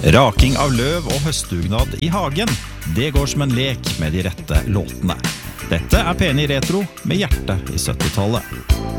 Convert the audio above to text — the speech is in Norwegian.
Raking av løv og høstdugnad i hagen, det går som en lek med de rette låtene. Dette P9 Retro med hjertet i 70-tallet.